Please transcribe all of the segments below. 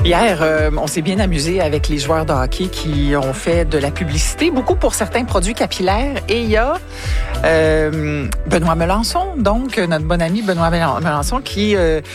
Hier, on s'est bien amusé avec les joueurs de hockey qui ont fait de la publicité, beaucoup pour certains produits capillaires. Et il y a Benoît Melançon, donc notre bon ami Benoît Melançon, qui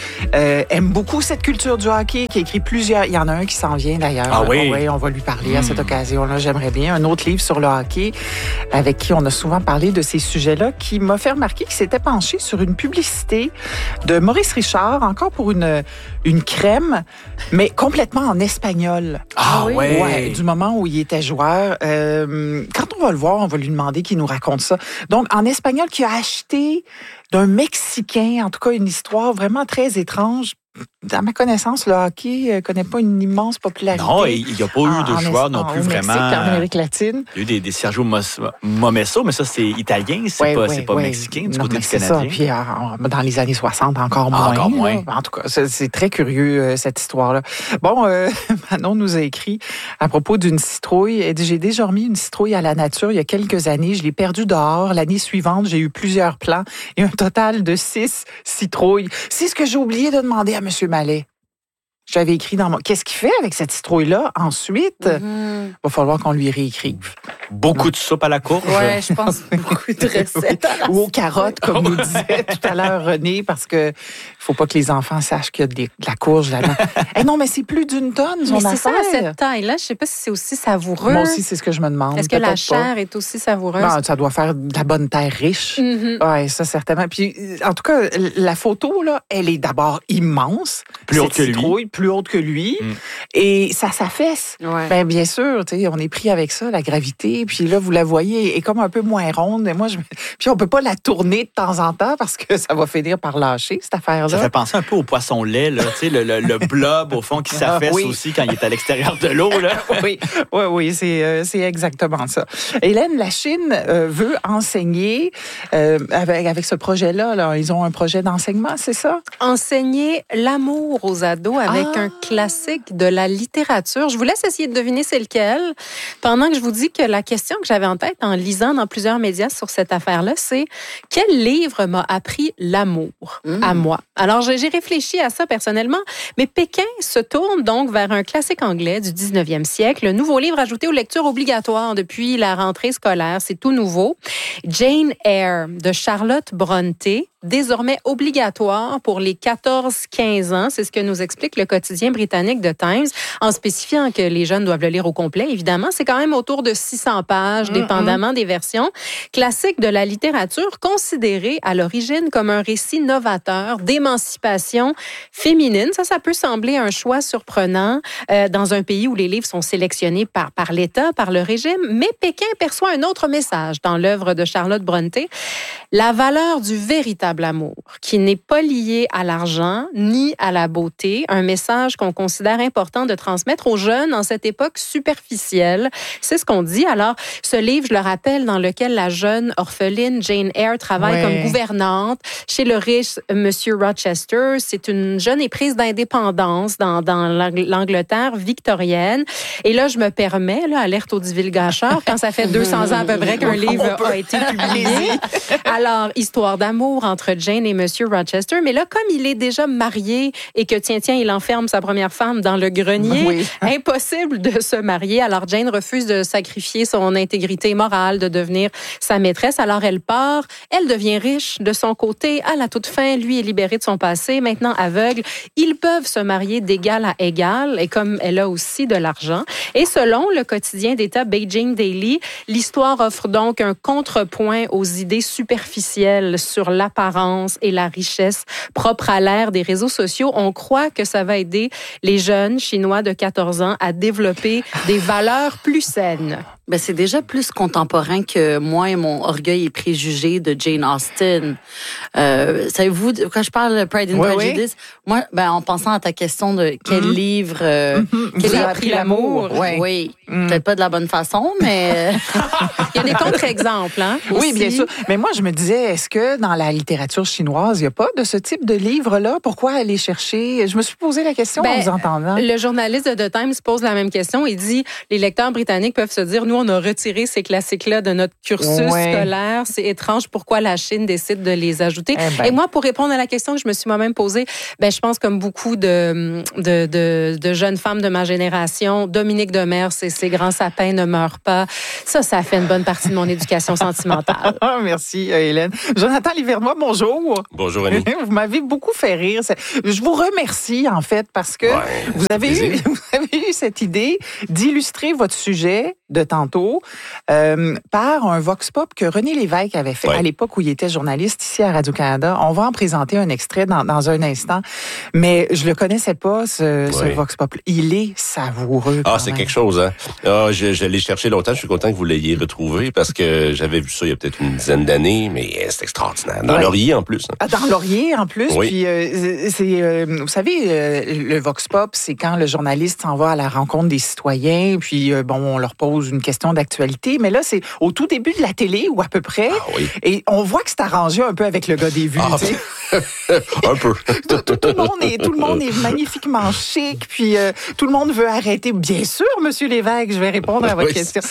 aime beaucoup cette culture du hockey, qui a écrit plusieurs... Il y en a un qui s'en vient d'ailleurs. Ah oui? Oui, on va lui parler à cette occasion-là. J'aimerais bien. Un autre livre sur le hockey, avec qui on a souvent parlé de ces sujets-là, qui m'a fait remarquer qu'il s'était penché sur une publicité de Maurice Richard, encore pour une crème, mais complètement en espagnol. Ah oui? Ouais, du moment où il était joueur. Quand on va le voir, on va lui demander qu'il nous raconte ça. Donc, en espagnol, qui a acheté d'un Mexicain, en tout cas une histoire vraiment très étrange. À ma connaissance, le hockey ne connaît pas une immense popularité. Non, il n'y a pas eu de joueurs non plus vraiment. Mexique, en Amérique latine. Il y a eu des Sergio Momesso, mais ça, c'est italien, c'est pas mexicain du côté du Canadien. Ça. Puis dans les années 60, encore moins. Encore moins. En tout cas, c'est très curieux, cette histoire-là. Bon, Manon nous a écrit à propos d'une citrouille. Elle dit, j'ai déjà remis une citrouille à la nature il y a quelques années. Je l'ai perdue dehors. L'année suivante, j'ai eu plusieurs plants et un total de 6 citrouilles. C'est ce que j'ai oublié de demander à M. Mallet. J'avais écrit dans mon... Qu'est-ce qu'il fait avec cette citrouille-là ensuite? Va falloir qu'on lui réécrive. Beaucoup de soupe à la courge. Oui, je pense beaucoup de recettes. Ou aux carottes, comme nous disait tout à l'heure René, parce que faut pas que les enfants sachent qu'il y a de la courge là-dedans. Non, mais c'est plus d'une tonne, son mais affaire. C'est ça, à cette taille-là. Je sais pas si c'est aussi savoureux. Moi aussi, c'est ce que je me demande. Est-ce que la chair est aussi savoureuse? Non, ça doit faire de la bonne terre riche. Oui, ça, certainement. Puis, en tout cas, la photo, là, elle est d'abord immense. Plus haute que lui. Plus haute que lui. Et ça s'affaisse. Ouais. Ben, bien sûr, on est pris avec ça, la gravité. Puis là, vous la voyez, elle est comme un peu moins ronde. Et moi, puis on peut pas la tourner de temps en temps parce que ça va finir par lâcher, cette affaire-là. Ça fait penser un peu au poisson lait, là, le blob, au fond, qui s'affaisse aussi quand il est à l'extérieur de l'eau. Là. Oui, c'est exactement ça. Hélène, la Chine veut enseigner avec ce projet-là. Là, ils ont un projet d'enseignement, c'est ça? Enseigner l'amour aux ados avec un classique de la littérature. Je vous laisse essayer de deviner c'est lequel. Pendant que je vous dis que la question que j'avais en tête en lisant dans plusieurs médias sur cette affaire-là, c'est quel livre m'a appris l'amour à moi? Alors, j'ai réfléchi à ça personnellement, mais Pékin se tourne donc vers un classique anglais du 19e siècle, un nouveau livre ajouté aux lectures obligatoires depuis la rentrée scolaire. C'est tout nouveau. Jane Eyre de Charlotte Brontë, désormais obligatoire pour les 14-15 ans. C'est ce que nous explique le quotidien britannique The Times, en spécifiant que les jeunes doivent le lire au complet. Évidemment, c'est quand même autour de 600 pages, dépendamment des versions. Classique de la littérature, considéré à l'origine comme un récit novateur d'émancipation féminine. Ça peut sembler un choix surprenant dans un pays où les livres sont sélectionnés par l'État, par le régime, mais Pékin perçoit un autre message dans l'œuvre de Charlotte Brontë. La valeur du véritable amour, qui n'est pas lié à l'argent ni à la beauté, un message qu'on considère important de transmettre aux jeunes en cette époque superficielle. C'est ce qu'on dit. Alors, ce livre, je le rappelle, dans lequel la jeune orpheline Jane Eyre travaille comme gouvernante chez le riche Monsieur Rochester. C'est une jeune éprise d'indépendance dans l'Angleterre victorienne. Et là, je me permets, alerte aux divulgateurs, quand ça fait 200 ans à peu près qu'un livre a été publié. Alors, histoire d'amour entre Jane et Monsieur Rochester. Mais là, comme il est déjà marié et que, tiens, il enferme sa première femme dans le grenier, impossible de se marier. Alors, Jane refuse de sacrifier son intégrité morale, de devenir sa maîtresse. Alors, elle part. Elle devient riche de son côté. À la toute fin, lui est libéré de son passé, maintenant aveugle. Ils peuvent se marier d'égal à égal, et comme elle a aussi de l'argent. Et selon le quotidien d'État Beijing Daily, l'histoire offre donc un contrepoint aux idées superficielles sur l'apparence et la richesse propre à l'ère des réseaux sociaux. On croit que ça va aider les jeunes Chinois de 14 ans à développer des valeurs plus saines. Ben, c'est déjà plus contemporain que moi et mon orgueil et préjugés de Jane Austen. Savez-vous, quand je parle de Pride and Prejudice, moi, en pensant à ta question de quel livre qui a appris l'amour, peut-être pas de la bonne façon, mais il y a des contre-exemples, hein? Oui, bien sûr. Mais moi, je me disais, est-ce que dans la littérature chinoise, il n'y a pas de ce type de livre-là? Pourquoi aller chercher? Je me suis posé la question en vous entendant. Le journaliste de The Times pose la même question. Il dit, les lecteurs britanniques peuvent se dire, nous nous, on a retiré ces classiques-là de notre cursus scolaire. C'est étrange pourquoi la Chine décide de les ajouter. Et moi, pour répondre à la question que je me suis moi-même posée, je pense comme beaucoup de jeunes femmes de ma génération, Dominique Demers et ses grands sapins ne meurent pas. Ça fait une bonne partie de mon éducation sentimentale. Merci, Hélène. Jonathan Livernois, bonjour. Bonjour, Annie. Vous m'avez beaucoup fait rire. Je vous remercie, en fait, parce que vous avez eu cette idée d'illustrer votre sujet de tantôt par un vox pop que René Lévesque avait fait à l'époque où il était journaliste ici à Radio-Canada. On va en présenter un extrait dans un instant, mais je le connaissais pas, ce vox pop. Il est savoureux. C'est quelque chose, hein? Je l'ai cherché longtemps. Je suis content que vous l'ayez retrouvé parce que j'avais vu ça il y a peut-être une dizaine d'années, mais c'est extraordinaire. Dans Laurier, en plus. Hein. Dans Laurier, en plus. Oui. Puis, vous savez, le vox pop, c'est quand le journaliste s'en va à la rencontre des citoyens, puis on leur pose une question d'actualité. Mais là, c'est au tout début de la télé, ou à peu près. Et on voit que c'est arrangé un peu avec le gars des vues. Un peu. tout le monde est magnifiquement chic, puis tout le monde veut arrêter. Bien sûr, Monsieur Lévesque, je vais répondre à votre question.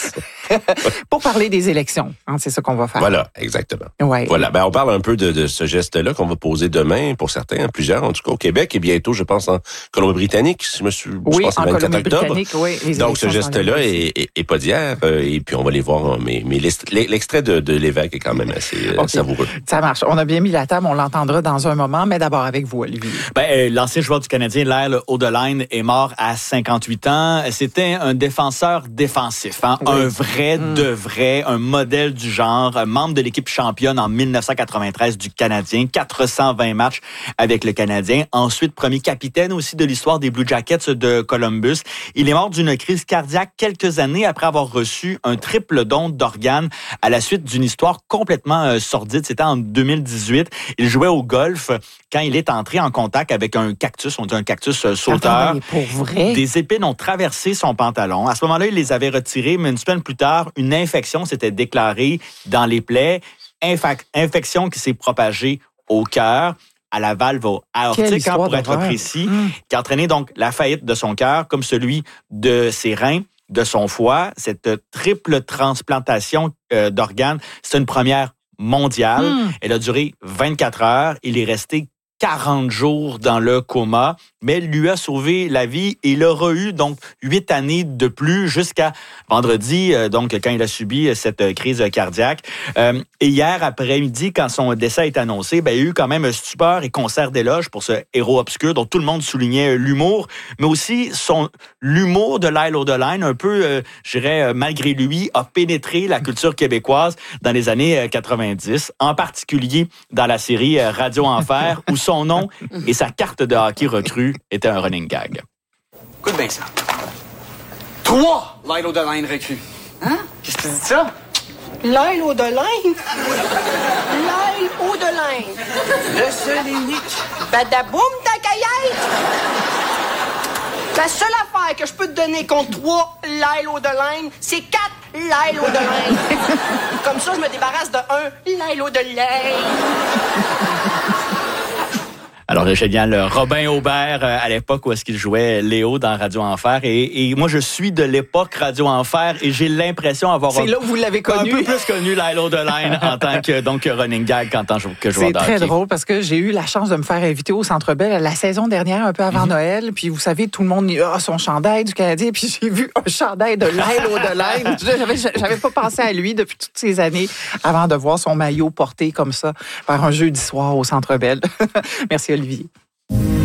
Pour parler des élections, c'est ça qu'on va faire. Voilà, exactement. Ouais. Voilà, on parle un peu de ce geste-là qu'on va poser demain pour certains, plusieurs en tout cas au Québec et bientôt, je pense, en Colombie-Britannique, je pense le 24 octobre. Donc ce geste-là est pas d'hier et puis on va les voir, mais l'extrait de Lévesque est quand même assez savoureux. Ça marche. On a bien mis la table, on l'entendra dans un moment, mais d'abord avec vous, Olivier. L'ancien joueur du Canadien, Lyle Audelaine, est mort à 58 ans. C'était un défenseur défensif, un vrai de vrai, un modèle du genre, un membre de l'équipe championne en 1993 du Canadien, 420 matchs avec le Canadien. Ensuite, premier capitaine aussi de l'histoire des Blue Jackets de Columbus. Il est mort d'une crise cardiaque quelques années après avoir reçu un triple don d'organes à la suite d'une histoire complètement sordide. C'était en 2018. Il jouait au golf quand il est entré en contact avec un cactus, on dit un cactus sauteur. Pour vrai? Des épines ont traversé son pantalon. À ce moment-là, il les avait retirées, mais une semaine plus tard, une infection s'était déclarée dans les plaies. Infection qui s'est propagée au cœur, à la valve aortique, pour être précis, qui a entraîné donc la faillite de son cœur, comme celui de ses reins, de son foie. Cette triple transplantation d'organes, c'est une première mondiale. Elle a duré 24 heures. Il est resté 40 jours dans le coma, mais elle lui a sauvé la vie et il aura eu donc 8 années de plus jusqu'à vendredi, donc quand il a subi cette crise cardiaque. Et hier après-midi, quand son décès a été annoncé, il y a eu quand même stupeur et concert d'éloges pour ce héros obscur dont tout le monde soulignait l'humour, mais aussi l'humour de Lyle Audelaine, un peu, je dirais, malgré lui, a pénétré la culture québécoise dans les années 90, en particulier dans la série Radio Enfer, où son nom et sa carte de hockey recrue étaient un running gag. Écoute bien ça. 3 Lyle Audelaine recrues. Hein? Qu'est-ce que tu dis de ça? Lyle Audelaine? Lyle Audelaine. Le seul et unique. Badaboum, ta caillette! La seule affaire que je peux te donner contre 3 Lyle Audelaine, c'est 4 Lyle Audelaine. Comme ça, je me débarrasse de 1 Lyle Audelaine. Alors, le génial Robin Aubert, à l'époque où est-ce qu'il jouait Léo dans Radio Enfer. Et moi, je suis de l'époque Radio Enfer et j'ai l'impression d'avoir là où vous l'avez connu. Un peu plus connu Lyle Audelaine en tant que running gag en tant que joueur de hockey. C'est très drôle parce que j'ai eu la chance de me faire inviter au Centre Bell la saison dernière, un peu avant Noël. Puis vous savez, tout le monde a son chandail du Canadien. Puis j'ai vu un chandail de Lyle Audelaine. J'avais pas pensé à lui depuis toutes ces années avant de voir son maillot porté comme ça par un jeudi soir au Centre Bell. Merci, Olivier.